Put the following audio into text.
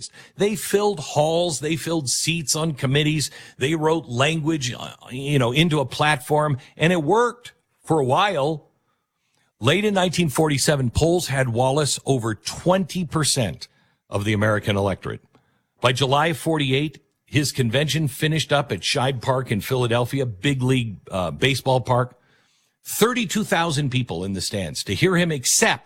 politicians. They filled halls. They filled seats on committees. They wrote language, into a platform, and it worked for a while. Late in 1947, polls had Wallace over 20% of the American electorate. By July of 48, his convention finished up at Shibe Park in Philadelphia, big league baseball park. 32,000 people in the stands to hear him accept